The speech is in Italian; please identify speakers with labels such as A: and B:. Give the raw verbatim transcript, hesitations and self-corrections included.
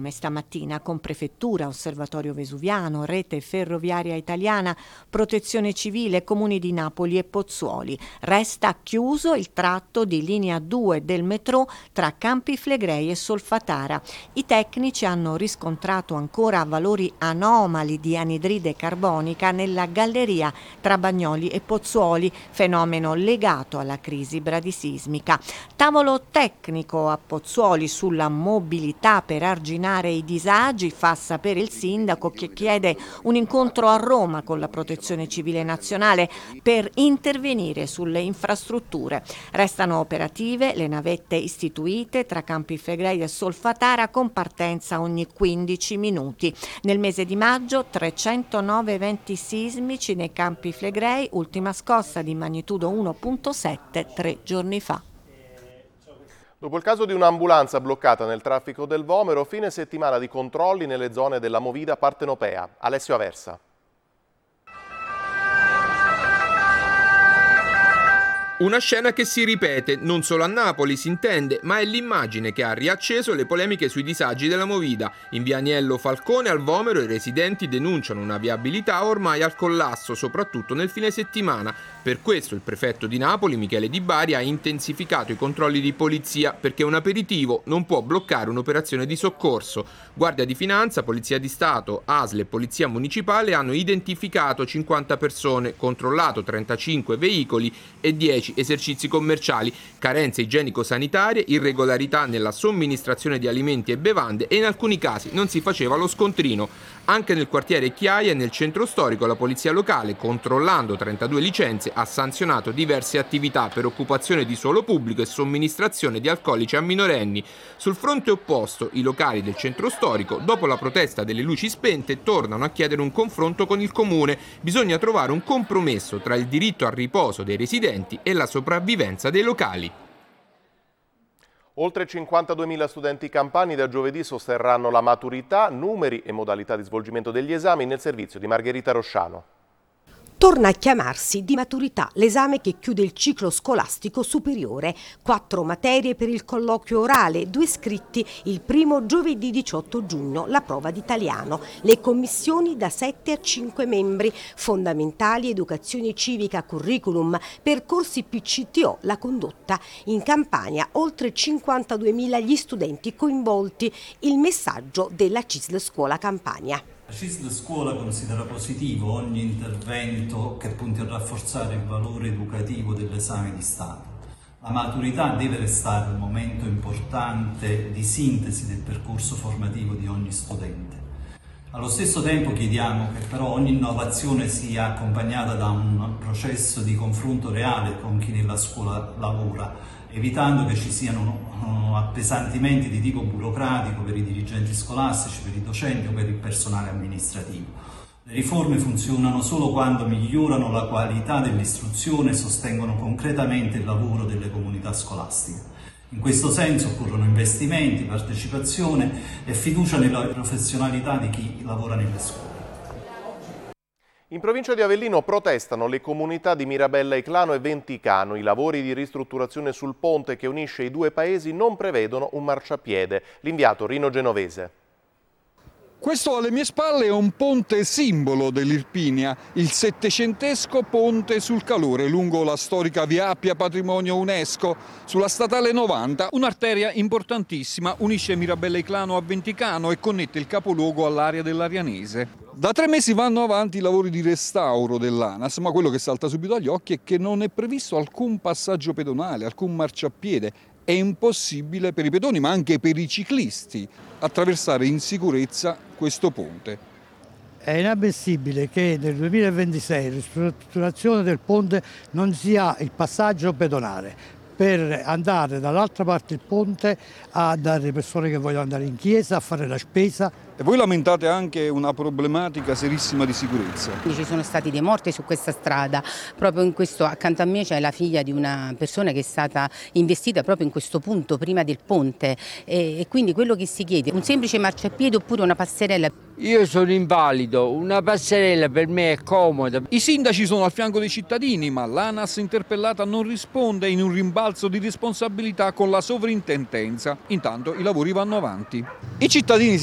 A: insieme stamattina con Prefettura, Osservatorio Vesuviano, Rete Ferroviaria Italiana, Protezione Civile, Comuni di Napoli e Pozzuoli. Resta chiuso il tratto di linea due del metro tra Campi Flegrei e Solfatara. I tecnici hanno riscontrato ancora valori anomali di anidride carbonica nella galleria tra Bagnoli e Pozzuoli, fenomeno legato alla crisi bradisismica. Tavolo tecnico a Pozzuoli sulla mobilità per arginare i disagi, fa sapere il sindaco, che chiede un incontro a Roma con la Protezione Civile Nazionale per intervenire sulle infrastrutture. Restano operative le navette istituite tra Campi Flegrei e Solfatara con partenza ogni quindici minuti. Nel mese di maggio trecentonove eventi sismici nei Campi Flegrei, ultima scossa di magnitudo uno virgola sette tre giorni fa.
B: Dopo il caso di un'ambulanza bloccata nel traffico del Vomero, fine settimana di controlli nelle zone della Movida partenopea. Alessio Aversa.
C: Una scena che si ripete, non solo a Napoli si intende, ma è l'immagine che ha riacceso le polemiche sui disagi della Movida. In via Agnello Falcone al Vomero i residenti denunciano una viabilità ormai al collasso, soprattutto nel fine settimana. Per questo il prefetto di Napoli, Michele Di Bari, ha intensificato i controlli di polizia, perché un aperitivo non può bloccare un'operazione di soccorso. Guardia di Finanza, Polizia di Stato, A S L e Polizia Municipale hanno identificato cinquanta persone, controllato trentacinque veicoli e dieci esercizi commerciali, carenze igienico-sanitarie, irregolarità nella somministrazione di alimenti e bevande e in alcuni casi non si faceva lo scontrino. Anche nel quartiere Chiaia e nel centro storico la polizia locale, controllando trentadue licenze, ha sanzionato diverse attività per occupazione di suolo pubblico e somministrazione di alcolici a minorenni. Sul fronte opposto, i locali del centro storico, dopo la protesta delle luci spente, tornano a chiedere un confronto con il comune. Bisogna trovare un compromesso tra il diritto al riposo dei residenti e la sopravvivenza dei locali.
B: Oltre cinquantaduemila studenti campani da giovedì sosterranno la maturità, numeri e modalità di svolgimento degli esami nel servizio di Margherita Rosciano.
D: Torna a chiamarsi di maturità l'esame che chiude il ciclo scolastico superiore. Quattro materie per il colloquio orale, due scritti, il primo giovedì diciotto giugno, la prova d'italiano. Le commissioni da sette a cinque membri, fondamentali, educazione civica, curriculum, percorsi P C T O, la condotta. In Campania oltre cinquantaduemila gli studenti coinvolti, il messaggio della C I S L Scuola Campania.
E: La C I S L Scuola considera positivo ogni intervento che punti a rafforzare il valore educativo dell'esame di Stato. La maturità deve restare un momento importante di sintesi del percorso formativo di ogni studente. Allo stesso tempo chiediamo che però ogni innovazione sia accompagnata da un processo di confronto reale con chi nella scuola lavora, evitando che ci siano appesantimenti di tipo burocratico per i dirigenti scolastici, per i docenti o per il personale amministrativo. Le riforme funzionano solo quando migliorano la qualità dell'istruzione e sostengono concretamente il lavoro delle comunità scolastiche. In questo senso occorrono investimenti, partecipazione e fiducia nella professionalità di chi lavora nelle scuole.
B: In provincia di Avellino protestano le comunità di Mirabella Eclano e Venticano. I lavori di ristrutturazione sul ponte che unisce i due paesi non prevedono un marciapiede. L'inviato Rino Genovese.
F: Questo alle mie spalle è un ponte simbolo dell'Irpinia, il settecentesco ponte sul Calore lungo la storica Via Appia Patrimonio UNESCO, sulla statale novanta, un'arteria importantissima, unisce Mirabella Eclano a Venticano e connette il capoluogo all'area dell'Arianese. Da tre mesi vanno avanti i lavori di restauro dell'ANAS, ma quello che salta subito agli occhi è che non è previsto alcun passaggio pedonale, alcun marciapiede. È impossibile per i pedoni, ma anche per i ciclisti, attraversare in sicurezza questo ponte.
G: È inammissibile che nel duemilaventisei, ristrutturazione del ponte, non sia il passaggio pedonale per andare dall'altra parte del ponte a dare le persone che vogliono andare in chiesa, a fare la spesa.
F: E voi lamentate anche una problematica serissima di sicurezza.
H: Ci sono stati dei morti su questa strada, proprio in questo, accanto a me c'è la figlia di una persona che è stata investita proprio in questo punto prima del ponte e, e quindi quello che si chiede è un semplice marciapiede oppure una passerella.
I: Io sono invalido, una passerella per me è comoda.
F: I sindaci sono al fianco dei cittadini, ma l'ANAS interpellata non risponde in un rimbalzo di responsabilità con la sovrintendenza. Intanto i lavori vanno avanti. I cittadini